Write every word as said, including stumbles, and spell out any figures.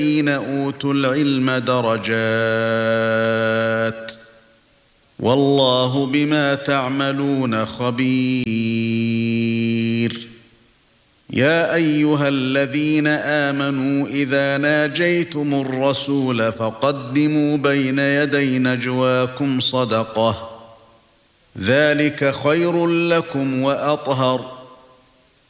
الذين أوتوا العلم درجات والله بما تعملون خبير يا أيها الذين آمنوا إذا ناجيتم الرسول فقدموا بين يدي نجواكم صدقة ذلك خير لكم وأطهر